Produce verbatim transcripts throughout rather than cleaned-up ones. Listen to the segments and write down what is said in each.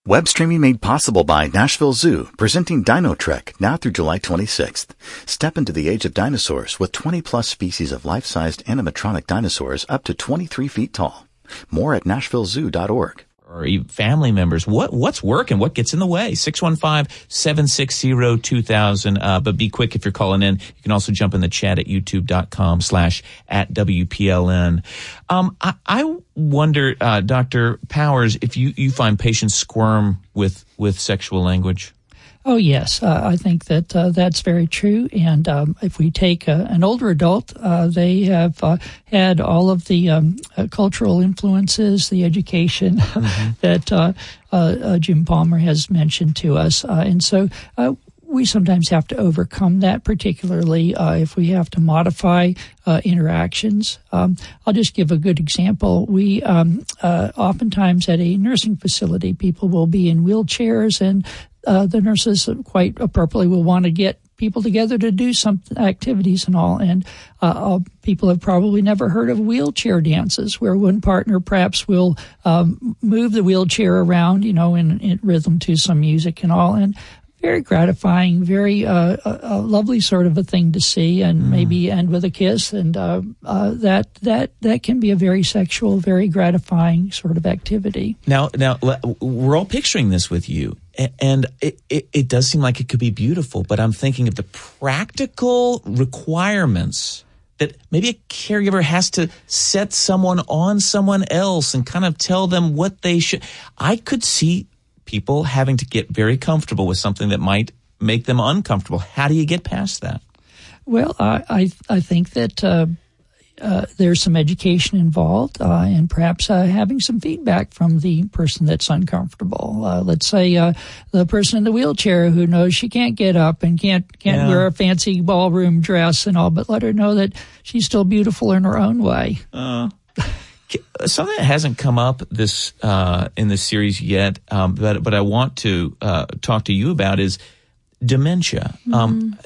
Web streaming made possible by Nashville Zoo, presenting Dino Trek now through July twenty-sixth. Step into the age of dinosaurs with twenty plus species of life-sized animatronic dinosaurs up to twenty-three feet tall. More at nashville zoo dot org. Or even family members, what what's working, what gets in the way? six one five, seven six zero, two thousand. Uh, but be quick if you're calling in. You can also jump in the chat at youtube.com slash at WPLN. Um, I, I wonder, uh, Doctor Powers, if you, you find patients squirm with, with sexual language. Oh, yes. Uh, I think that uh, that's very true. And um, if we take uh, an older adult, uh, they have uh, had all of the um, uh, cultural influences, the education mm-hmm. that uh, uh, uh, Jim Palmer has mentioned to us. Uh, and so uh, we sometimes have to overcome that, particularly uh, if we have to modify uh, interactions. Um, I'll just give a good example. We um, uh, oftentimes at a nursing facility, people will be in wheelchairs, and Uh, the nurses quite appropriately will want to get people together to do some activities and all. And uh, uh, people have probably never heard of wheelchair dances, where one partner perhaps will um, move the wheelchair around, you know, in, in rhythm to some music and all. And very gratifying, very uh, a, a lovely sort of a thing to see, and mm. maybe end with a kiss. And uh, uh, that that that can be a very sexual, very gratifying sort of activity. Now, now we're all picturing this with you. And it, it, it does seem like it could be beautiful, but I'm thinking of the practical requirements that maybe a caregiver has to set someone on someone else and kind of tell them what they should. I could see people having to get very comfortable with something that might make them uncomfortable. How do you get past that? Well, I I, I think that uh, uh, there's some education involved, uh, and perhaps uh, having some feedback from the person that's uncomfortable. Uh, let's say uh, the person in the wheelchair who knows she can't get up and can't can't yeah. wear a fancy ballroom dress and all, but let her know that she's still beautiful in her own way. Uh. Something that hasn't come up this uh, in this series yet, um, but but I want to uh, talk to you about is dementia. Mm-hmm. Um,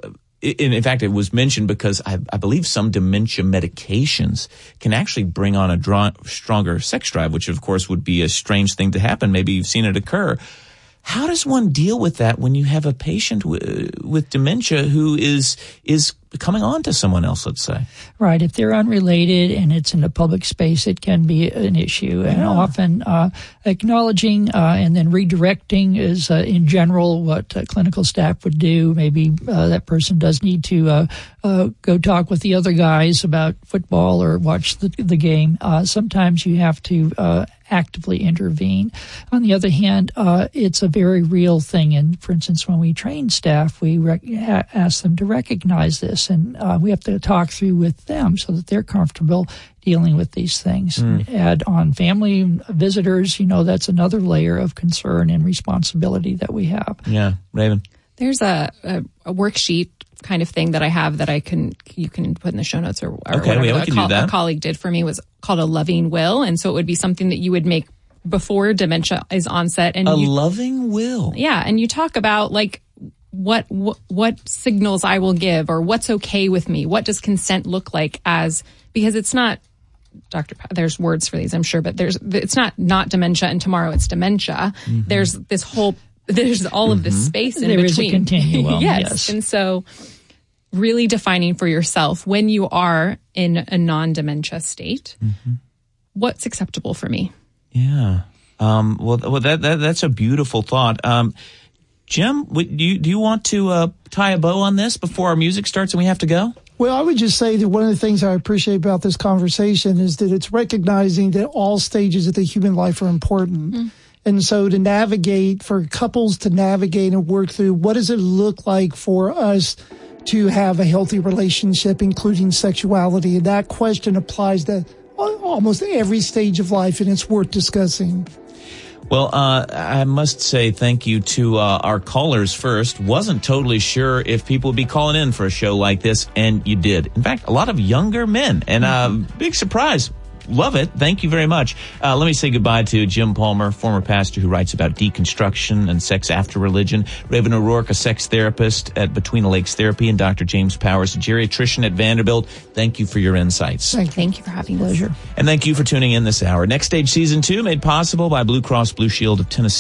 in, in fact, it was mentioned because I, I believe some dementia medications can actually bring on a draw, stronger sex drive, which of course would be a strange thing to happen. Maybe you've seen it occur. How does one deal with that when you have a patient w- with dementia who is is coming on to someone else, let's say? Right. If they're unrelated and it's in a public space, it can be an issue. And yeah. often uh, acknowledging uh, and then redirecting is, uh, in general, what uh, clinical staff would do. Maybe uh, that person does need to uh, uh, go talk with the other guys about football or watch the, the game. Uh, sometimes you have to uh, actively intervene. On the other hand, uh, it's a very real thing. And for instance, when we train staff, we rec- ha- ask them to recognize this, and uh, we have to talk through with them so that they're comfortable dealing with these things. Mm. Add on family visitors, you know, that's another layer of concern and responsibility that we have. Yeah. Raven? There's a, a, a worksheet kind of thing that I have that I can, you can put in the show notes or, or okay, whatever we, we a, can co- do that. a colleague did for me, was called a loving will. And so it would be something that you would make before dementia is onset. And a you, loving will. Yeah. And you talk about like what, what, what signals I will give, or what's okay with me. What does consent look like as, because it's not, Doctor Pa- there's words for these, I'm sure, but there's, it's not, not dementia and tomorrow it's dementia. Mm-hmm. There's this whole, there's all mm-hmm. of this space in there between. There is a continuum. yes. yes. And so really defining for yourself when you are in a non-dementia state, mm-hmm. what's acceptable for me. Yeah. Um, well, well, that, that, that's a beautiful thought. Um, Jim, do you, do you want to, uh, tie a bow on this before our music starts and we have to go? Well, I would just say that one of the things I appreciate about this conversation is that it's recognizing that all stages of the human life are important. Mm. And so to navigate, for couples to navigate and work through, what does it look like for us to have a healthy relationship, including sexuality? And that question applies to almost every stage of life, and it's worth discussing. Well, uh, I must say thank you to uh, our callers first. Wasn't totally sure if people would be calling in for a show like this, and you did. In fact, a lot of younger men, and uh, big surprise. Love it. Thank you very much. Uh, let me say goodbye to Jim Palmer, former pastor who writes about deconstruction and sex after religion. Raven O'Rourke, a sex therapist at Between the Lakes Therapy, and Doctor James Powers, a geriatrician at Vanderbilt. Thank you for your insights. Thank you, thank you for having us. Pleasure. And thank you for tuning in this hour. Next Stage Season two made possible by Blue Cross Blue Shield of Tennessee.